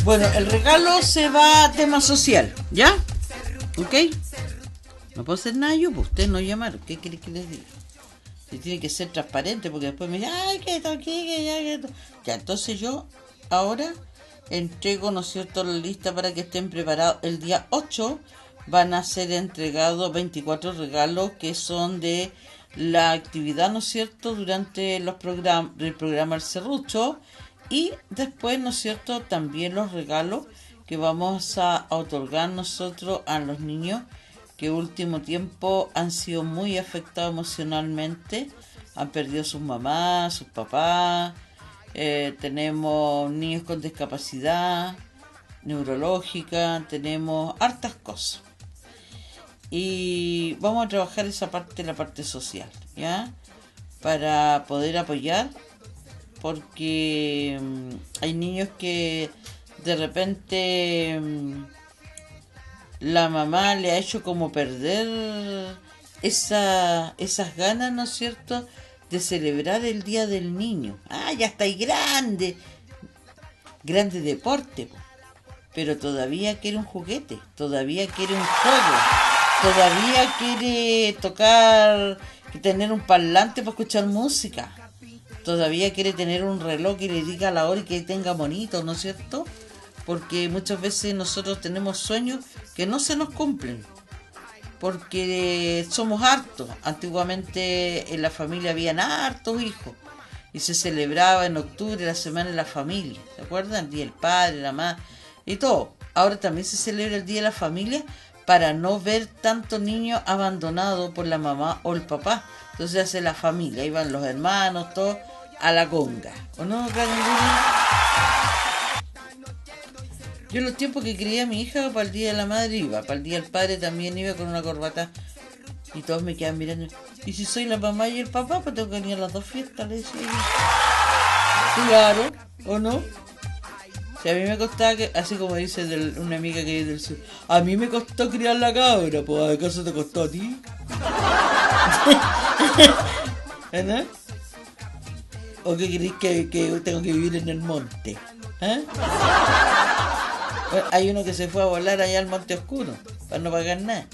Bueno, el regalo se va a tema social, ¿ya? ¿Ok? No puedo hacer nada yo, pues ustedes no llamaron. ¿Qué quieren que les diga? Si tiene que ser transparente, porque después me dicen, ay, que esto aquí, que ya, que esto. Ya, entonces yo ahora entrego, ¿no es cierto?, la lista para que estén preparados. El día 8 van a ser entregados 24 regalos que son de la actividad, ¿no es cierto?, durante los el programa El Serrucho. Y después, ¿no es cierto?, también los regalos que vamos a otorgar nosotros a los niños que último tiempo han sido muy afectados emocionalmente, han perdido sus mamás, sus papás, tenemos niños con discapacidad neurológica, tenemos hartas cosas. Y vamos a trabajar esa parte, la parte social, ¿ya? Para poder apoyar, porque hay niños que de repente la mamá le ha hecho como perder esas ganas, ¿no es cierto?, de celebrar el Día del Niño. Ah, ya está ahí grande deporte, pero todavía quiere un juguete, todavía quiere un juego, todavía quiere tocar, tener un parlante para escuchar música, todavía quiere tener un reloj que le diga la hora y que tenga bonito, ¿no es cierto? Porque muchas veces nosotros tenemos sueños que no se nos cumplen, porque somos hartos. Antiguamente en la familia habían hartos hijos y se celebraba en octubre la semana de la familia, ¿se acuerdan? El día del padre, la madre y todo. Ahora también se celebra el día de la familia para no ver tantos niños abandonados por la mamá o el papá. Entonces hace la familia, ahí van los hermanos, todos a la conga, ¿o no, Karen? Yo en los tiempos que crié a mi hija, para el Día de la Madre iba, para el Día del Padre también iba con una corbata. Y todos me quedan mirando. Y si soy la mamá y el papá, pues tengo que venir a las dos fiestas, le decía yo. Claro, ¿o no? Si a mí me costaba, así como dice una amiga que vive del sur, a mí me costó criar la cabra, pues ¿acaso te costó a ti? ¿No? ¿O qué crees que tengo que vivir en el monte? ¿Eh? Hay uno que se fue a volar allá al Monte Oscuro para no pagar nada.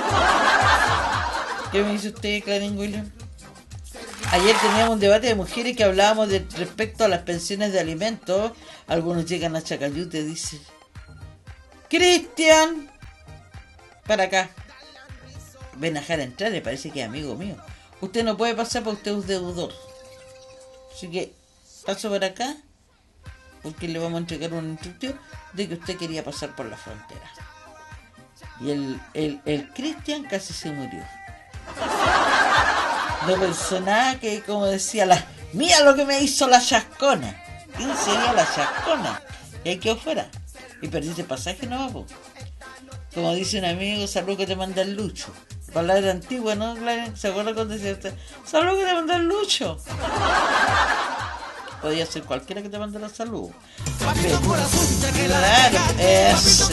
¿Qué me dice usted, Clarín William? Ayer teníamos un debate de mujeres que hablábamos respecto a las pensiones de alimentos. Algunos llegan a Chacayute y dicen, Cristian, para acá. Ven a dejar entrar, le parece que es amigo mío. Usted no puede pasar porque usted es deudor. Así que paso por acá, porque le vamos a entregar una instrucción de que usted quería pasar por la frontera. Y el Cristian casi se murió. No pensó nada, que como decía, mira lo que me hizo la chascona. ¿Quién sería la chascona? Y ahí quedó fuera. Y perdiste pasaje, no, po. Como dice un amigo, salud que te manda el Lucho. Palabra antigua, ¿no? ¿Se acuerda cuando decía usted? Salud que te manda el Lucho. Podía ser cualquiera que te mande la salud. Claro, eso.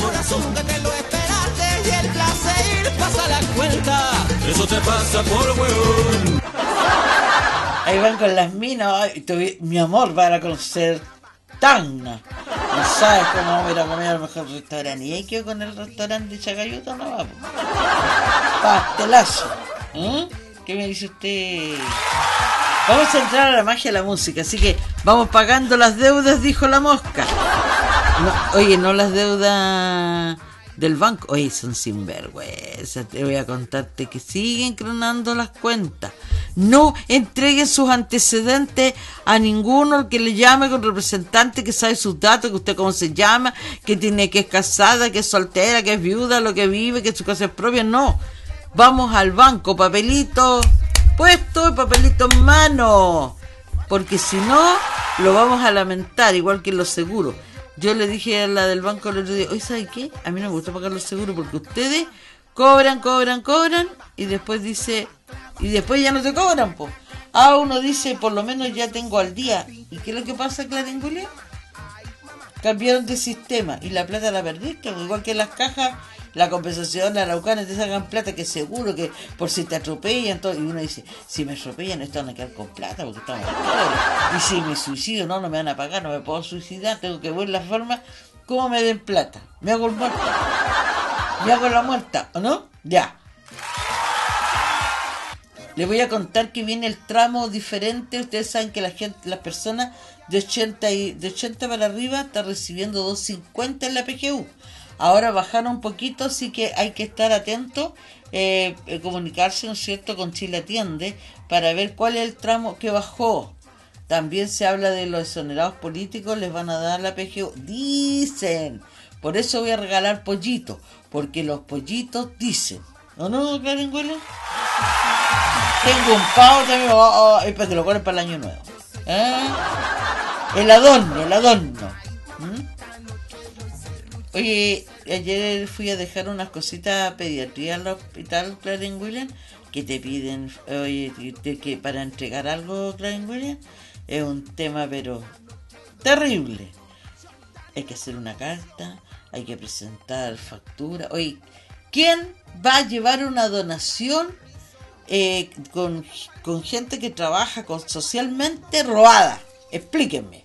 Y el placer pasa la cuenta. Eso te pasa por huevón. Ahí van con las minas. Ay, mi amor, para conocer Tacna. No sabes cómo vamos a ir a comer al mejor restaurante. Y ahí quedó con el restaurante de Chacayuta, no vamos. Pastelazo. ¿Qué me dice usted? Vamos a entrar a la magia de la música, así que vamos pagando las deudas, dijo la mosca. No, oye, no las deudas del banco. Oye, son sinvergüenza. Te voy a contarte que siguen cronando las cuentas. No entreguen sus antecedentes a ninguno que le llame con representante que sabe sus datos, que usted cómo se llama, que es casada, que es soltera, que es viuda, lo que vive, que su casa es propia. No. Vamos al banco, papelito puesto y papelito en mano, porque si no lo vamos a lamentar, igual que los seguros. Yo le dije a la del banco el otro día, oye, ¿sabe qué? A mí no me gusta pagar los seguros porque ustedes cobran y después ya no te cobran, po. Uno dice, por lo menos ya tengo al día. ¿Y qué es lo que pasa, Clarín William? Cambiaron de sistema y la plata la perdiste, igual que las cajas. La compensación, la Araucana, te sacan plata, que seguro que por si te atropellan, todo. Y uno dice, si me atropellan, esto van a quedar con plata porque estamos pobres. Y si me suicido, no me van a pagar, no me puedo suicidar, tengo que ver la forma ¿Cómo me den plata? ¿Me hago el muerto? ¿Me hago la muerta? ¿O no? Ya. Les voy a contar que viene el tramo diferente. Ustedes saben que las personas de 80 para arriba están recibiendo 250 en la PGU. Ahora bajaron un poquito, así que hay que estar atentos, comunicarse, ¿no es cierto?, con Chile Atiende para ver cuál es el tramo que bajó. También se habla de los exonerados políticos, les van a dar la PGU. Dicen. Por eso voy a regalar pollitos, porque los pollitos dicen. ¿O no, Clarenguela? Tengo un pavo también, para que lo ponen para el año nuevo. El adorno. Oye, ayer fui a dejar unas cositas a pediatría al hospital, Clarence William, que te piden, oye, que para entregar algo, Clarence William, es un tema pero terrible. Hay que hacer una carta, hay que presentar factura. Oye, ¿quién va a llevar una donación con gente que trabaja socialmente robada? Explíquenme.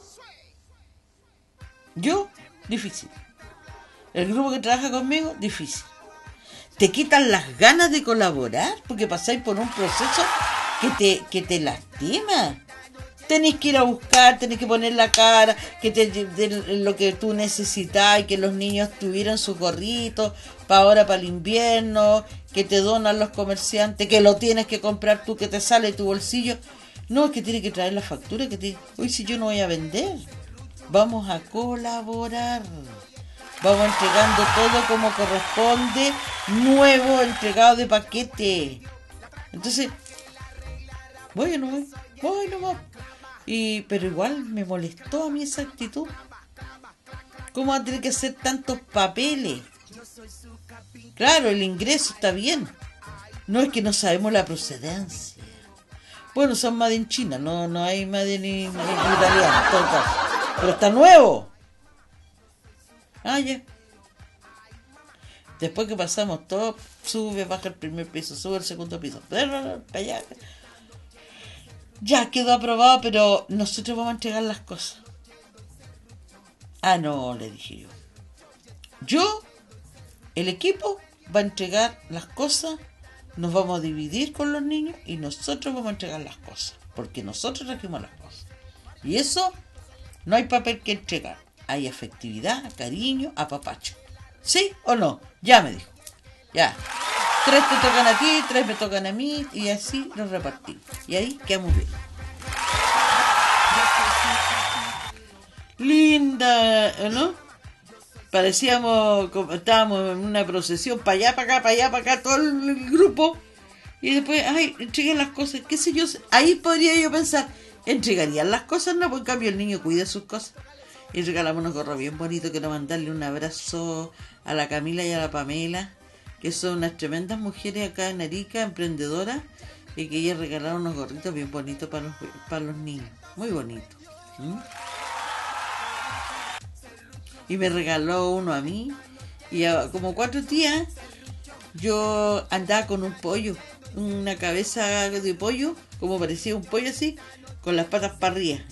Yo, difícil. El grupo que trabaja conmigo, difícil. Te quitan las ganas de colaborar porque pasáis por un proceso que te lastima. Tenés que ir a buscar, tenés que poner la cara, que te den lo que tú necesitas, que los niños tuvieran sus gorritos para ahora, para el invierno, que te donan los comerciantes, que lo tienes que comprar tú, que te sale de tu bolsillo. No, es que tiene que traer la factura, hoy si yo no voy a vender. Vamos a colaborar. Vamos entregando todo como corresponde, nuevo, entregado de paquete. Entonces, voy o no voy nomás. Pero igual me molestó a mí esa actitud. ¿Cómo va a tener que hacer tantos papeles? Claro, el ingreso está bien. No es que no sabemos la procedencia. Bueno, son made in China, no hay made in italiano, en todo caso. Pero está nuevo. Ya. Después que pasamos todo, sube, baja el primer piso, sube el segundo piso. Para allá. Ya quedó aprobado, pero nosotros vamos a entregar las cosas. No, le dije yo. El equipo va a entregar las cosas, nos vamos a dividir con los niños y nosotros vamos a entregar las cosas, porque nosotros trajimos las cosas. Y eso, no hay papel que entregar. Hay afectividad, cariño, apapacho. ¿Sí o no? Ya me dijo. Ya. 3 te tocan a ti, 3 me tocan a mí, y así nos repartimos. Y ahí quedamos bien. Linda, ¿no? Parecíamos, estábamos en una procesión, para allá, para acá, todo el grupo. Y después, entregué las cosas, qué sé yo. Ahí podría yo pensar, ¿entregarían las cosas? No, pues en cambio el niño cuida sus cosas. Y regalamos unos gorros bien bonitos, quiero mandarle un abrazo a la Camila y a la Pamela, que son unas tremendas mujeres acá en Arica, emprendedoras, y que ellas regalaron unos gorritos bien bonitos para los niños, muy bonitos. Y me regaló uno a mí, y como 4 días yo andaba con un pollo, una cabeza de pollo, como parecía un pollo así, con las patas para arriba.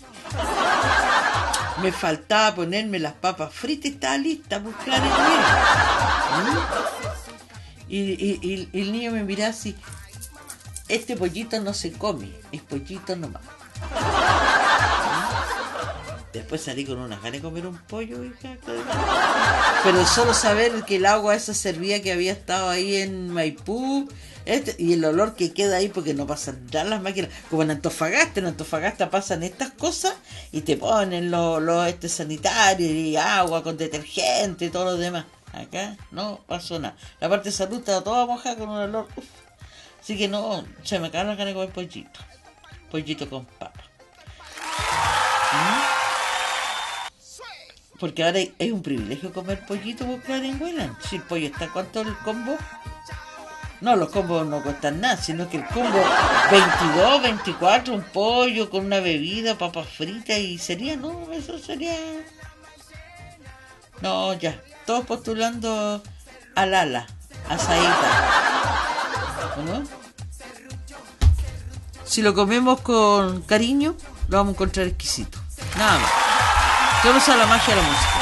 Me faltaba ponerme las papas fritas y estaba lista, pues claro. Y el niño me miraba así, este pollito no se come, es pollito nomás. Después salí con unas ganas de comer un pollo, hija. Pero solo saber que el agua esa servía que había estado ahí en Maipú, y el olor que queda ahí, porque no pasan ya las máquinas, como en Antofagasta pasan estas cosas y te ponen los sanitarios y agua con detergente y todo lo demás. Acá no pasó nada. La parte de salud estaba toda mojada con un olor. Así que no, se me acaban las ganas de comer pollito con papa. Porque ahora es un privilegio comer pollito por Clarenguela. Si el pollo está, ¿cuánto el combo? No, los combos no cuestan nada, sino que el combo 22, 24, un pollo con una bebida, papas fritas y sería, no, eso sería... No, ya, todos postulando al ala, a Saíta. ¿No? Si lo comemos con cariño, lo vamos a encontrar exquisito. Nada más. Yo no sé la magia de la música.